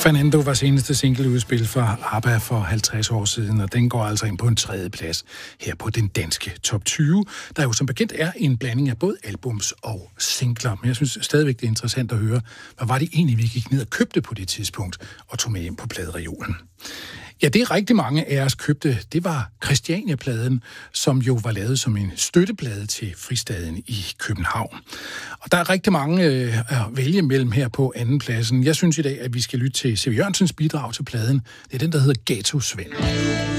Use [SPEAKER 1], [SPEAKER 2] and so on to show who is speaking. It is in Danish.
[SPEAKER 1] Fernando var seneste singleudspil for ABBA for 50 år siden, og den går altså ind på en 3. plads her på den danske top 20, der jo som bekendt er en blanding af både albums og singler. Men jeg synes stadigvæk, det er interessant at høre, hvad var det egentlig, vi gik ned og købte på det tidspunkt og tog med ind på pladereolen. Ja, det rigtig mange af os købte, det var Christiania-pladen, som jo var lavet som en støtteplade til Fristaden i København. Og der er rigtig mange at vælge mellem her på andenpladsen. Jeg synes i dag, at vi skal lytte til C.V. Jørgensens bidrag til pladen. Det er den, der hedder Ghetto Svend.